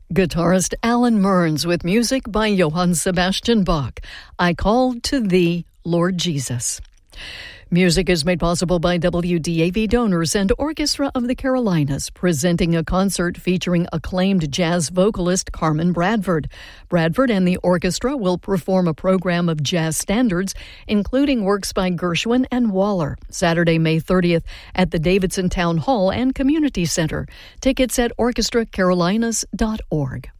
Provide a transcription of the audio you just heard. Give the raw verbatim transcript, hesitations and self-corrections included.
Guitarist Alan Mearns with music by Johann Sebastian Bach. I Called to Thee, Lord Jesus. Music is made possible by W D A V donors and Orchestra of the Carolinas, presenting a concert featuring acclaimed jazz vocalist Carmen Bradford. Bradford and the orchestra will perform a program of jazz standards, including works by Gershwin and Waller, Saturday, May thirtieth at the Davidson Town Hall and Community Center. Tickets at orchestra carolinas dot org.